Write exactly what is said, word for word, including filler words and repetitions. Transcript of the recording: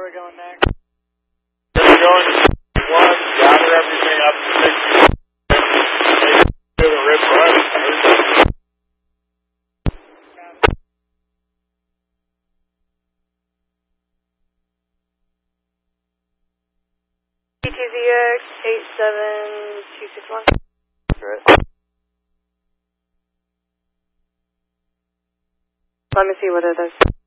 we going next? We're going one, gather everything up to sixty. Do the rip run. T T Z X eight seven two six one. Let me see what it is.